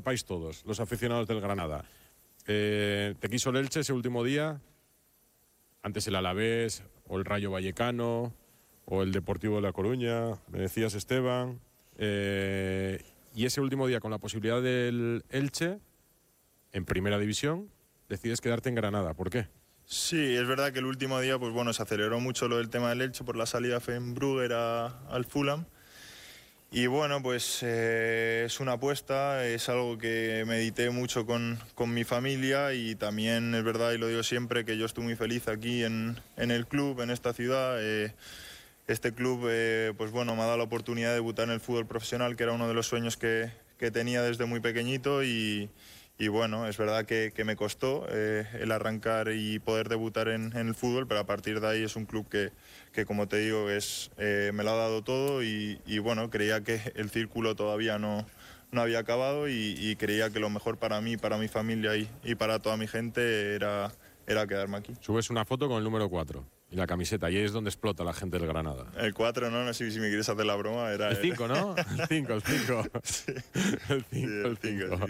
sepáis todos, los aficionados del Granada. ¿Te quiso el Elche ese último día? Antes el Alavés, o el Rayo Vallecano, o el Deportivo de La Coruña, me decías, Esteban. Y ese último día, con la posibilidad del Elche, en primera división, decides quedarte en Granada. ¿Por qué? Sí, es verdad que el último día, pues bueno, se aceleró mucho lo del tema del Elche por la salida de Brugger al Fulham. Y bueno, pues es una apuesta, es algo que medité mucho con mi familia, y también es verdad, y lo digo siempre, que yo estoy muy feliz aquí en el club, en esta ciudad. Este club, pues bueno, me ha dado la oportunidad de debutar en el fútbol profesional, que era uno de los sueños que tenía desde muy pequeñito, y bueno, es verdad que me costó el arrancar y poder debutar en el fútbol, pero a partir de ahí es un club que como te digo, me lo ha dado todo, y bueno, creía que el círculo todavía no había acabado, y creía que lo mejor para mí, para mi familia y para toda mi gente era quedarme aquí. Subes una foto con el número 4 y la camiseta, y ahí es donde explota la gente del Granada. El 4, no sé si me quieres hacer la broma. Era el 5, ¿no? El 5. Sí. El 5.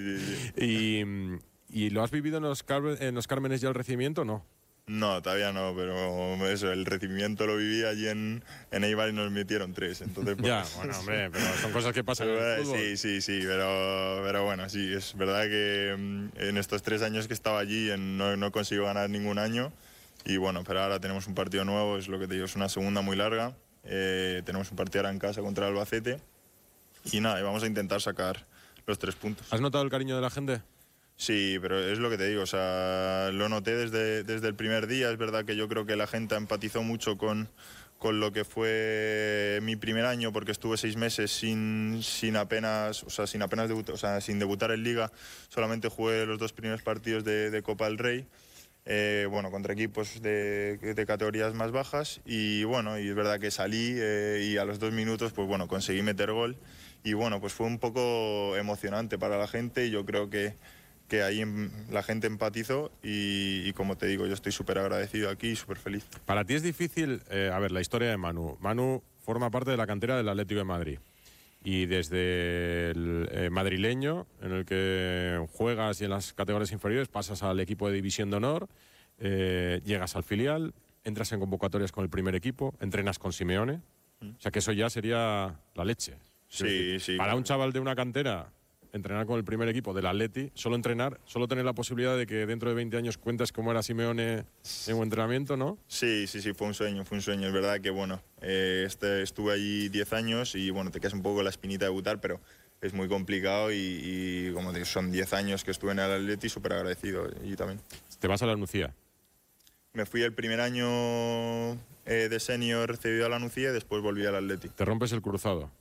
Sí. ¿Y lo has vivido en los Cármenes ya el recibimiento o no? No, todavía no, pero eso, el recibimiento lo viví allí en Eibar y nos metieron 3. Entonces, pues, ya, bueno, hombre, pero son cosas que pasan en el fútbol. Sí, pero bueno, sí, es verdad que en estos 3 años que estaba allí no consigo ganar ningún año. Y bueno, pero ahora tenemos un partido nuevo, es lo que te digo, es una segunda muy larga. Tenemos un partido ahora en casa contra el Albacete. Y nada, vamos a intentar sacar los 3 puntos. ¿Has notado el cariño de la gente? Sí, pero es lo que te digo, o sea, lo noté desde el primer día. Es verdad que yo creo que la gente empatizó mucho con lo que fue mi primer año, porque estuve 6 meses sin apenas debutar, o sea, sin debutar en Liga. Solamente jugué los 2 primeros partidos de Copa del Rey. Bueno, contra equipos de categorías más bajas, y bueno, y es verdad que salí y a los 2 minutos pues bueno, conseguí meter gol, y bueno, pues fue un poco emocionante para la gente, y yo creo que ahí la gente empatizó, y como te digo, yo estoy súper agradecido aquí y súper feliz. Para ti es difícil, a ver, la historia de Manu. Manu forma parte de la cantera del Atlético de Madrid. Y desde el madrileño, en el que juegas y en las categorías inferiores, pasas al equipo de División de Honor, llegas al filial, entras en convocatorias con el primer equipo, entrenas con Simeone. O sea que eso ya sería la leche. Sí. Para un chaval de una cantera, entrenar con el primer equipo del Atleti, solo tener la posibilidad de que dentro de 20 años cuentes cómo era Simeone en un entrenamiento, ¿no? Sí, fue un sueño. Es verdad que, bueno, estuve allí 10 años y, bueno, te quedas un poco la espinita de debutar, pero es muy complicado, y como te digo, son 10 años que estuve en el Atleti, súper agradecido, y también. ¿Te vas a la Nucía? Me fui el primer año de senior cedido a la Nucía, y después volví al Atleti. ¿Te rompes el cruzado?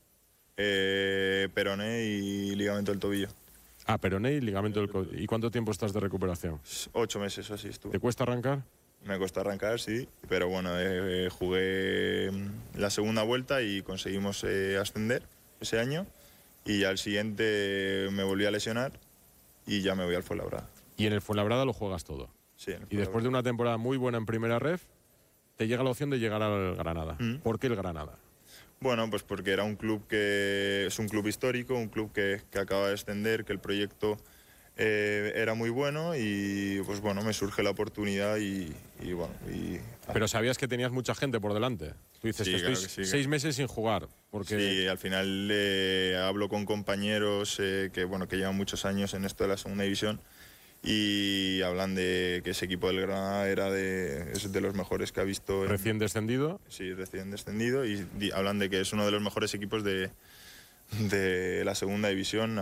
Peroné y ligamento del tobillo. Ah, peroné y ligamento del tobillo. ¿Y cuánto tiempo estás de recuperación? 8 meses así estuve. ¿Te cuesta arrancar? Me costó arrancar, sí, pero bueno, jugué la segunda vuelta y conseguimos ascender ese año, y al siguiente me volví a lesionar y ya me voy al Fuenlabrada. Y en el Fuenlabrada lo juegas todo. Sí. Y después de una temporada muy buena en primera ref, te llega la opción de llegar al Granada. ¿Por qué el Granada? Bueno, pues porque era un club que es un club histórico, un club que acaba de ascender, que el proyecto era muy bueno, y pues bueno, me surge la oportunidad y bueno. Pero sabías que tenías mucha gente por delante. Tú dices, sí, que estoy claro 6 meses sin jugar. Porque... Sí, al final hablo con compañeros que llevan muchos años en esto de la segunda división, y hablan de que ese equipo del Granada es de los mejores que ha visto. ¿Recién descendido? Sí, recién descendido, y hablan de que es uno de los mejores equipos de la segunda división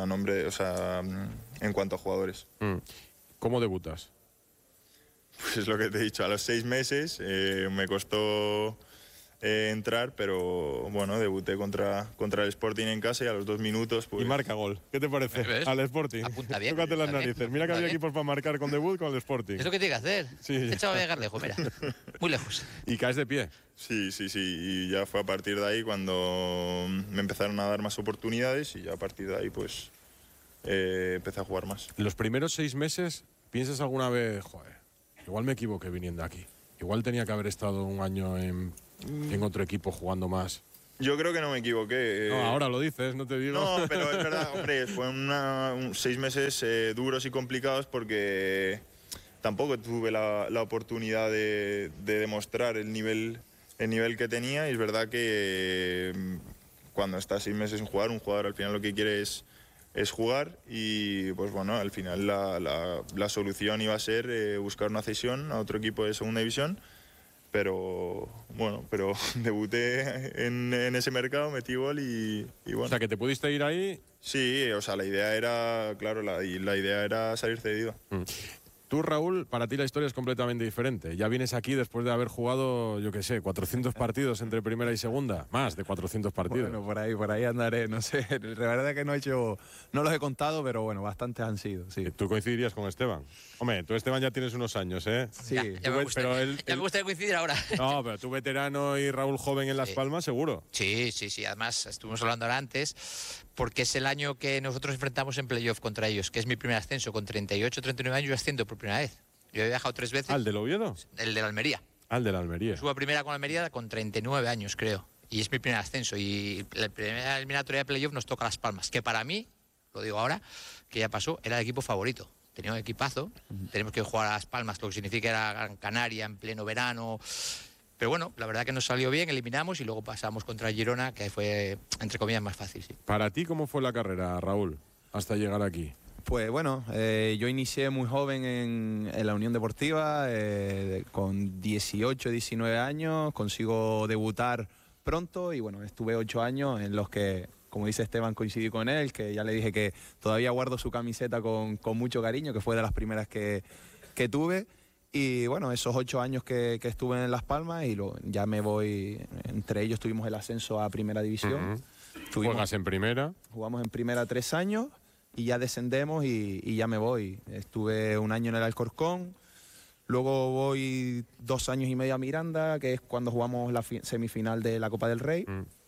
en cuanto a jugadores. ¿Cómo debutas? Pues es lo que te he dicho, a los 6 meses me costó entrar, pero bueno, debuté contra el Sporting en casa, y a los 2 minutos pues... Y marca gol. ¿Qué te parece? ¿Ves? Al Sporting. Apunta bien. Tócate las narices. Mira que había equipos para marcar con debut con el Sporting. Es lo que tiene que hacer. Sí. Este chaval va a llegar lejos, mira. Muy lejos. ¿Y caes de pie? Sí. Y ya fue a partir de ahí cuando me empezaron a dar más oportunidades, y ya a partir de ahí pues empecé a jugar más. En los primeros 6 meses, ¿piensas alguna vez, joder, igual me equivoqué viniendo aquí? Igual tenía que haber estado un año en otro equipo jugando más. Yo creo que no me equivoqué. No, ahora lo dices, no te digo. No, pero es verdad, hombre, fueron 6 meses duros y complicados porque tampoco tuve la oportunidad de demostrar el nivel que tenía, y es verdad que cuando estás 6 meses sin jugar, un jugador al final lo que quiere es jugar, y pues bueno, al final la solución iba a ser buscar una cesión a otro equipo de segunda división. Pero bueno, debuté en ese mercado, metí gol y bueno. O sea, que te pudiste ir ahí. Sí, o sea, la idea era, claro, la idea era salir cedido. Tú, Raúl, para ti la historia es completamente diferente. Ya vienes aquí después de haber jugado, yo qué sé, 400 partidos entre primera y segunda. Más de 400 partidos. Bueno, por ahí andaré, no sé. La verdad que no los he contado, pero bueno, bastantes han sido, sí. ¿Tú coincidirías con Esteban? Hombre, tú, Esteban, ya tienes unos años, ¿eh? Sí. Ya me gustaría coincidir ahora. No, pero tú veterano y Raúl joven en Las Palmas, seguro. Sí. Además, estuvimos hablando ahora antes, porque es el año que nosotros enfrentamos en playoff contra ellos, que es mi primer ascenso. Con 38, 39 años yo asciendo por primera vez. Yo he viajado 3 veces. ¿Al del Oviedo? El de la Almería. Al de la Almería. Subo a primera con Almería con 39 años, creo. Y es mi primer ascenso. Y la primera eliminatoria de playoff nos toca Las Palmas, que para mí, lo digo ahora, que ya pasó, era el equipo favorito. Tenía un equipazo. Tenemos que jugar a Las Palmas, lo que significa era Gran Canaria en pleno verano. Pero bueno, la verdad que nos salió bien, eliminamos y luego pasamos contra Girona, que fue, entre comillas, más fácil. Sí. ¿Para ti cómo fue la carrera, Raúl, hasta llegar aquí? Pues bueno, yo inicié muy joven en la Unión Deportiva, con 18, 19 años, consigo debutar pronto y bueno, estuve 8 años en los que, como dice Esteban, coincidí con él, que ya le dije que todavía guardo su camiseta con mucho cariño, que fue de las primeras que tuve. Y bueno, esos 8 años que estuve en Las Palmas y ya me voy, entre ellos tuvimos el ascenso a Primera División. ¿Juegas en primera? Jugamos en primera 3 años y ya descendemos y ya me voy. Estuve 1 año en el Alcorcón, luego voy 2 años y medio a Miranda, que es cuando jugamos la semifinal de la Copa del Rey.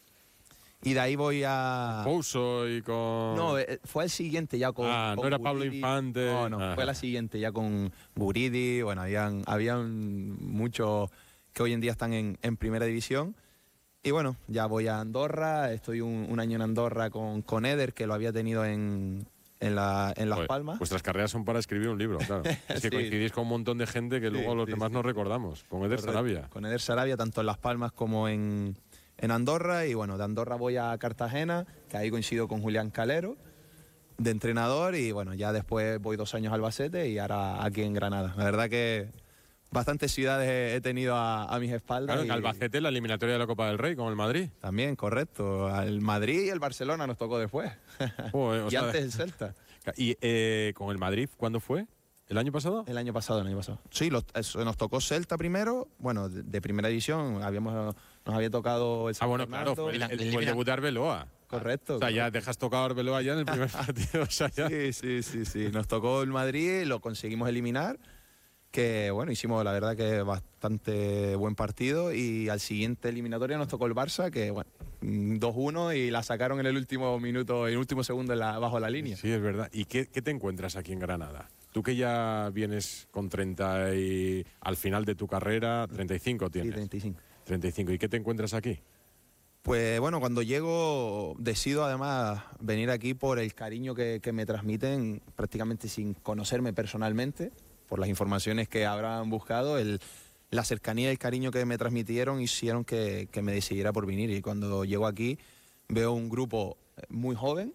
Y de ahí voy a... Pouso y con... No, fue el siguiente ya con... Ah, con no era Guridi. Pablo Infante. No, fue la siguiente ya con Guridi. Bueno, habían muchos que hoy en día están en Primera División. Y bueno, ya voy a Andorra, estoy un año en Andorra con Eder, que lo había tenido en Las Palmas. Vuestras carreras son para escribir un libro, claro. Es que Sí. coincidís con un montón de gente que luego los demás no recordamos. Con Eder Sarabia. Con Eder Sarabia, tanto en Las Palmas como en Andorra. Y bueno, de Andorra voy a Cartagena, que ahí coincido con Julián Calero, de entrenador. Y bueno, ya después voy 2 años a Albacete y ahora aquí en Granada. La verdad que bastantes ciudades he tenido a mis espaldas. Claro, en Albacete, la eliminatoria de la Copa del Rey con el Madrid. También, correcto. Al Madrid y el Barcelona nos tocó después. Joder, o y sea, antes el Celta. ¿Y con el Madrid cuándo fue? ¿El año pasado? El año pasado. Sí, nos tocó Celta primero, bueno, de Primera División. Nos había tocado el San Bueno, Fernando. claro, fue el debut de Arbeloa. Correcto. O sea, ya dejas tocado a Arbeloa ya en el primer partido. O sea, ya. Sí. Nos tocó el Madrid, lo conseguimos eliminar. Que bueno, hicimos la verdad que bastante buen partido. Y al siguiente eliminatoria nos tocó el Barça, que bueno, 2-1 y la sacaron en el último minuto, en el último segundo bajo la línea. Sí, es verdad. ¿Y qué te encuentras aquí en Granada? Tú que ya vienes con 30 y al final de tu carrera, 35 tienes. Sí, 35. 35. ¿Y qué te encuentras aquí? Pues bueno, cuando llego decido además venir aquí por el cariño que me transmiten prácticamente sin conocerme personalmente, por las informaciones que habrán buscado, la cercanía y el cariño que me transmitieron hicieron que me decidiera por venir. Y cuando llego aquí veo un grupo muy joven,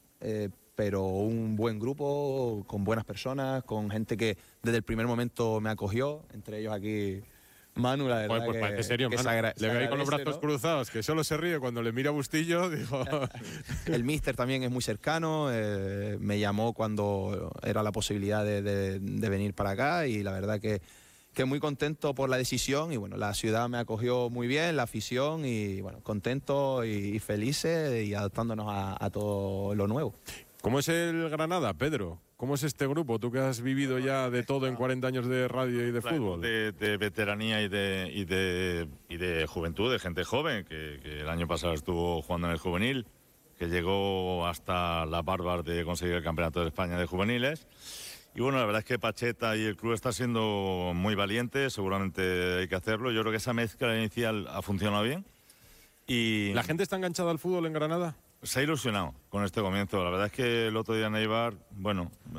pero un buen grupo, con buenas personas, con gente que desde el primer momento me acogió, entre ellos aquí Manu, la verdad. Joder, pues parece serio, que Manu. Le veo ahí con los brazos ¿no? cruzados, que solo se ríe cuando le mira a Bustillo. Digo... El míster también es muy cercano, me llamó cuando era la posibilidad de venir para acá y la verdad que muy contento por la decisión y bueno, la ciudad me acogió muy bien, la afición y bueno, contento y felices y adaptándonos a todo lo nuevo. ¿Cómo es el Granada, Pedro? ¿Cómo es este grupo? Tú que has vivido ya de todo en 40 años de radio y de fútbol. De veteranía y de juventud, de gente joven, que el año pasado estuvo jugando en el juvenil, que llegó hasta las barbas de conseguir el Campeonato de España de juveniles. Y bueno, la verdad es que Pacheta y el club está siendo muy valientes, seguramente hay que hacerlo. Yo creo que esa mezcla inicial ha funcionado bien. Y ¿La gente está enganchada al fútbol en Granada? se ha ilusionado con este comienzo. La verdad es que el otro día en Eibar, bueno,